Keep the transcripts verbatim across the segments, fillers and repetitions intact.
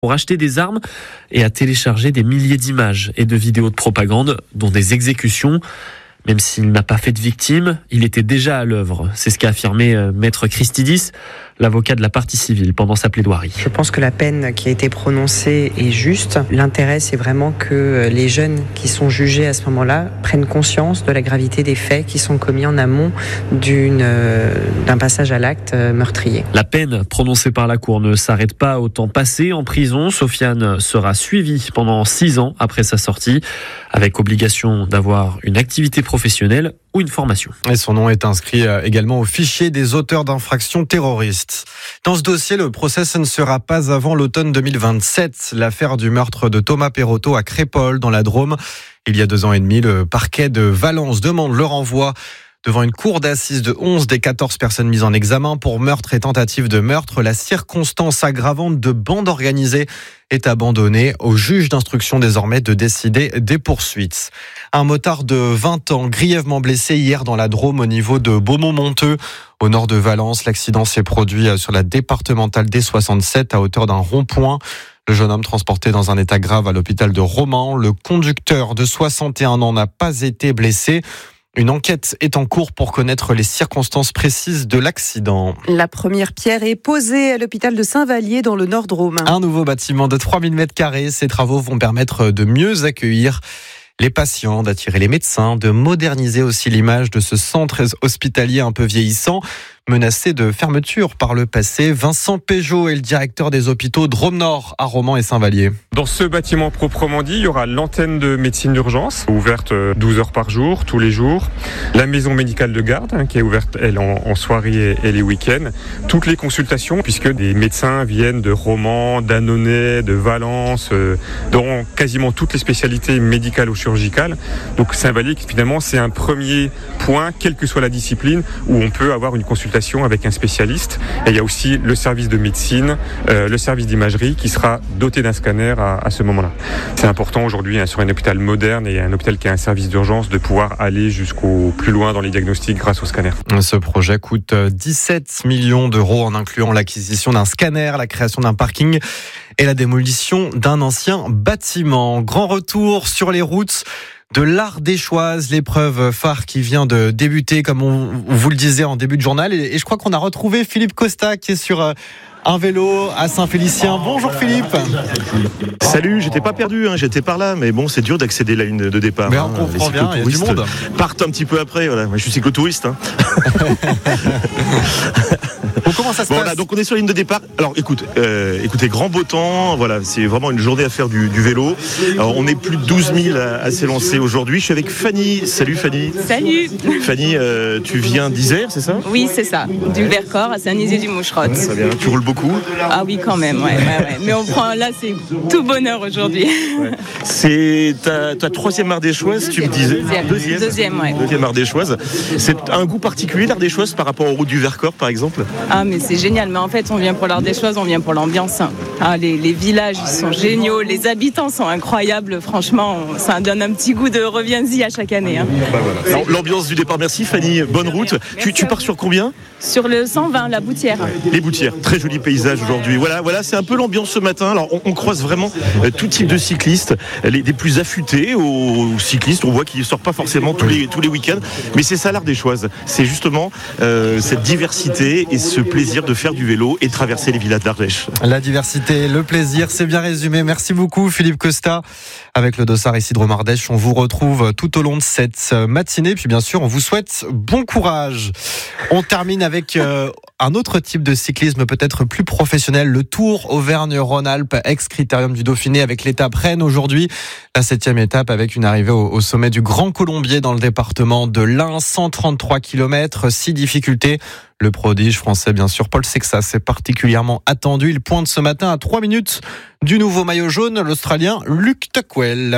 pour acheter des armes et a téléchargé des milliers d'images et de vidéos de propagande, dont des exécutions. Même s'il n'a pas fait de victimes, il était déjà à l'œuvre. C'est ce qu'a affirmé euh, Maître Christidis, l'avocat de la partie civile, pendant sa plaidoirie. Je pense que la peine qui a été prononcée est juste. L'intérêt, c'est vraiment que les jeunes qui sont jugés à ce moment-là prennent conscience de la gravité des faits qui sont commis en amont d'une, euh, d'un passage à l'acte euh, meurtrier. La peine prononcée par la Cour ne s'arrête pas au temps passé en prison. Sofiane sera suivie pendant six ans après sa sortie, avec obligation d'avoir une activité professionnelle ou une formation. Et son nom est inscrit également au fichier des auteurs d'infractions terroristes. Dans ce dossier, le procès ne sera pas avant l'automne deux mille vingt-sept. L'affaire du meurtre de Thomas Perrotto à Crépol, dans la Drôme. Il y a deux ans et demi, le parquet de Valence demande le renvoi devant une cour d'assises de onze des quatorze personnes mises en examen pour meurtre et tentative de meurtre. La circonstance aggravante de bande organisée est abandonnée au juge d'instruction désormais de décider des poursuites. Un motard de vingt ans grièvement blessé hier dans la Drôme au niveau de Beaumont-Monteux. Au nord de Valence, l'accident s'est produit sur la départementale D soixante-sept à hauteur d'un rond-point. Le jeune homme transporté dans un état grave à l'hôpital de Romans. Le conducteur de soixante et un ans n'a pas été blessé. Une enquête est en cours pour connaître les circonstances précises de l'accident. La première pierre est posée à l'hôpital de Saint-Vallier dans le Nord-Drôme. Un nouveau bâtiment de trois mille mètres carrés. Ces travaux vont permettre de mieux accueillir les patients, d'attirer les médecins, de moderniser aussi l'image de ce centre hospitalier un peu vieillissant, menacé de fermeture par le passé. Vincent Péjot est le directeur des hôpitaux Drôme Nord à Romans et Saint-Vallier. Dans ce bâtiment proprement dit, il y aura l'antenne de médecine d'urgence, ouverte douze heures par jour, tous les jours. La maison médicale de garde, hein, qui est ouverte, elle, en, en soirée et, et les week-ends. Toutes les consultations, puisque des médecins viennent de Romans, d'Annonay, de Valence, euh, dans quasiment toutes les spécialités médicales ou chirurgicales. Donc Saint-Vallier, finalement, c'est un premier point, quelle que soit la discipline, où on peut avoir une consultation avec un spécialiste. Et il y a aussi le service de médecine, euh, le service d'imagerie qui sera doté d'un scanner à, à ce moment-là. C'est important aujourd'hui hein, sur un hôpital moderne et un hôpital qui a un service d'urgence de pouvoir aller jusqu'au plus loin dans les diagnostics grâce au scanner. Ce projet coûte dix-sept millions d'euros en incluant l'acquisition d'un scanner, la création d'un parking et la démolition d'un ancien bâtiment. Grand retour sur les routes de l'Ardéchoise, l'épreuve phare qui vient de débuter, comme on vous le disait en début de journal. Et je crois qu'on a retrouvé Philippe Costa qui est sur un vélo à Saint-Félicien. Bonjour Philippe. Salut, j'étais pas perdu, hein, j'étais par là, mais bon, c'est dur d'accéder à la ligne de départ. Mais on hein. comprend bien, il y a du monde. Partent un petit peu après, voilà. Moi, je suis cyclotouriste. Hein. Bon, comment ça se bon, passe là, donc on est sur la ligne de départ. Alors écoute, euh, écoutez, grand beau temps, voilà, c'est vraiment une journée à faire du, du vélo. Alors, on est plus de douze mille à, à s'élancer aujourd'hui. Je suis avec Fanny. Salut Fanny. Salut. Fanny, euh, tu viens d'Isère, c'est ça ? Oui, c'est ça. Du Vercors à Saint-Nizier-du-Moucherotte. Très bien. Tu roules beaucoup ? Ah oui, quand même, ouais, ouais, ouais. Mais on prend, là, c'est tout bonheur aujourd'hui. Ouais. C'est ta, ta troisième Ardéchoise, tu me disais. Deuxième. Deuxième, Deuxième, ouais. Deuxième Ardéchoise. C'est un goût particulier l'Ardéchoise par rapport aux routes du Vercors, par exemple ? Ah, mais c'est génial. Mais en fait, on vient pour l'Ardéchoise, on vient pour l'ambiance. Ah, les, les villages, ils sont géniaux. Les habitants sont incroyables. Franchement, ça donne un petit goût de reviens-y à chaque année. Hein. Bah voilà. Alors, l'ambiance du départ, merci Fanny. Bonne route. Tu, tu pars sur combien ? Sur le cent vingt, la Boutière. Les Boutières, très joli paysage aujourd'hui. Voilà, voilà, c'est un peu l'ambiance ce matin. Alors, on, on croise vraiment euh, tout type de cyclistes, les, des plus affûtés aux, aux cyclistes. On voit qu'ils ne sortent pas forcément tous les, tous les week-ends. Mais c'est ça l'Ardéchoise. C'est justement euh, cette diversité et ce plaisir de faire du vélo et de traverser les villages d'Ardèche. La diversité, le plaisir, c'est bien résumé. Merci beaucoup Philippe Costa. Avec le dossard ici de Drôme Ardèche, on vous retrouve tout au long de cette matinée. Puis bien sûr, on vous souhaite bon courage. On termine avec euh, un autre type de cyclisme peut-être plus professionnel, le Tour Auvergne-Rhône-Alpes, ex-critérium du Dauphiné avec l'étape Rennes aujourd'hui. La septième étape avec une arrivée au, au sommet du Grand Colombier dans le département de l'Ain, cent trente-trois kilomètres, six difficultés. Le prodige français, bien sûr, Paul Sexas est particulièrement attendu. Il pointe ce matin à trois minutes du nouveau maillot jaune, l'Australien Luke Tuckwell.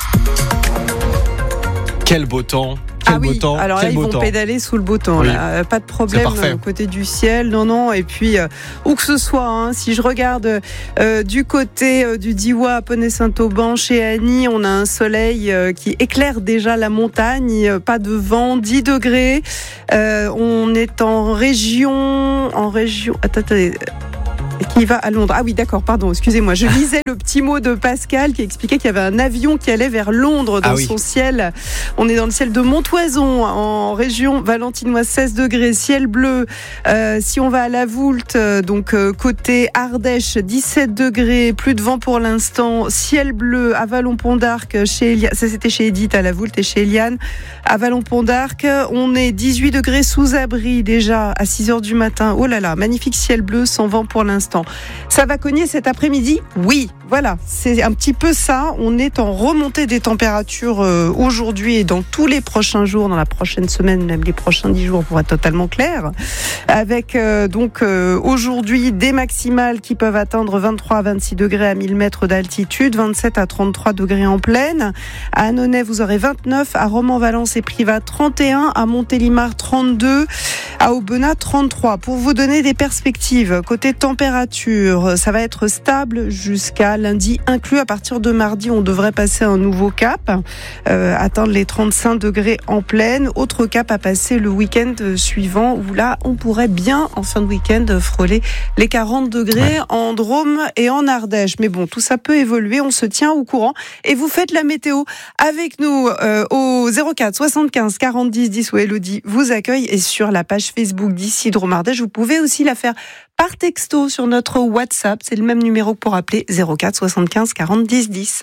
Quel beau temps! Quel ah oui, beau temps, alors quel là, ils beau vont temps. pédaler sous le beau temps. Oui. Là. Pas de problème côté du ciel, non, non. Et puis, euh, où que ce soit, hein, si je regarde euh, du côté euh, du Diois à Poney-Saint-Auban, chez Annie, on a un soleil euh, qui éclaire déjà la montagne, euh, pas de vent, dix degrés. Euh, on est en région, en région. Attends, attendez. qui va à Londres. Ah oui, d'accord, pardon, excusez-moi. Je lisais le petit mot de Pascal qui expliquait qu'il y avait un avion qui allait vers Londres dans ah oui. son ciel. On est dans le ciel de Montoison, en région valentinoise, seize degrés, ciel bleu. Euh, si on va à la Voulte, donc euh, côté Ardèche, dix-sept degrés, plus de vent pour l'instant, ciel bleu à Vallon-Pont d'Arc, chez Eliane, ça c'était chez Edith à la Voulte et chez Eliane. À Vallon-Pont d'Arc, on est dix-huit degrés sous abri déjà à six heures du matin. Oh là là, magnifique ciel bleu sans vent pour l'instant. Ça va cogner cet après-midi ? Oui, voilà, c'est un petit peu ça. On est en remontée des températures euh, aujourd'hui et dans tous les prochains jours, dans la prochaine semaine, même les prochains dix jours pour être totalement clair. Avec euh, donc euh, aujourd'hui des maximales qui peuvent atteindre vingt-trois à vingt-six degrés à mille mètres d'altitude, vingt-sept à trente-trois degrés en plaine. À Annonay, vous aurez vingt-neuf, à Romans-Valence et Privas trente et un, à Montélimar trente-deux, à Aubenas trente-trois. Pour vous donner des perspectives, côté température, ça va être stable jusqu'à lundi inclus. À partir de mardi, on devrait passer un nouveau cap, euh, atteindre les trente-cinq degrés en plaine. Autre cap à passer le week-end suivant, où là, on pourrait bien, en fin de week-end, frôler les quarante degrés ouais. en Drôme et en Ardèche. Mais bon, tout ça peut évoluer, on se tient au courant. Et vous faites la météo avec nous euh, au zéro quatre soixante-quinze quarante dix dix où Elodie vous accueille. Et sur la page Facebook d'ici Drôme Ardèche, vous pouvez aussi la faire par texto sur notre WhatsApp. C'est le même numéro pour appeler zéro quatre soixante-quinze quarante dix dix.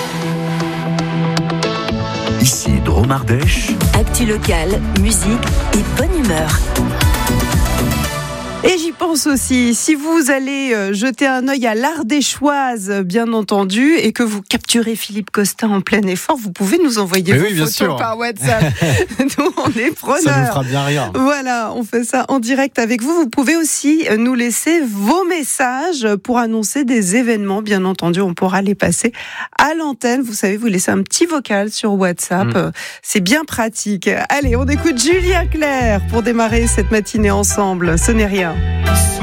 Ici Drôme Ardèche. Actu locale, musique et bonne humeur. Et j'y pense aussi, si vous allez jeter un œil à l'Ardéchoise, bien entendu, et que vous capturez Philippe Costin en plein effort, vous pouvez nous envoyer Mais vos oui, photos sûr. par WhatsApp. Nous, on est preneurs. Ça nous fera bien rire. Voilà, on fait ça en direct avec vous. Vous pouvez aussi nous laisser vos messages pour annoncer des événements. Bien entendu, on pourra les passer à l'antenne. Vous savez, vous laissez un petit vocal sur WhatsApp. Mmh. C'est bien pratique. Allez, on écoute Julien Clerc pour démarrer cette matinée ensemble. Ce n'est rien.